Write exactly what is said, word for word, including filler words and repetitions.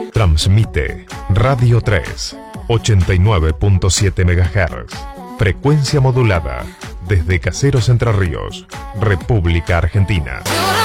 Transmite Radio tres, ochenta y nueve punto siete megahertz. Frecuencia modulada. Desde Caseros, Entre Ríos, República Argentina.